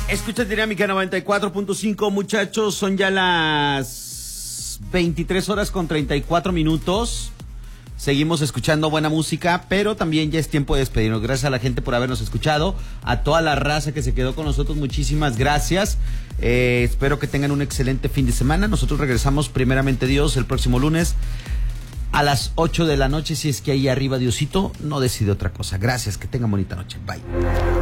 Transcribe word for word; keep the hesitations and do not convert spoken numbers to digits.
Escucha Dinámica noventa y cuatro punto cinco, muchachos, son ya las veintitrés horas con treinta y cuatro minutos. Seguimos escuchando buena música, pero también ya es tiempo de despedirnos. Gracias a la gente por habernos escuchado, a toda la raza que se quedó con nosotros, muchísimas gracias. Eh, espero que tengan un excelente fin de semana. Nosotros regresamos, primeramente Dios, el próximo lunes a las ocho de la noche, si es que ahí arriba Diosito no decide otra cosa. Gracias, que tengan bonita noche. Bye.